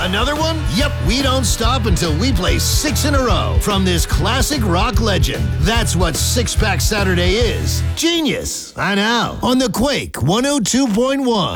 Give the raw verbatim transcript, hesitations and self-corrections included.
Another one? Yep, we don't stop until we play six in a row from this classic rock legend. That's what Six Pack Saturday is. Genius. I know. On the Quake one oh two point one.